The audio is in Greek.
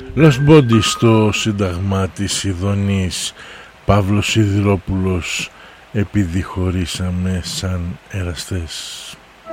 Lost Body στο σύνταγμα της Ιδονής. Παύλος Σιδηρόπουλος, επειδή χωρίσαμε σαν εραστές.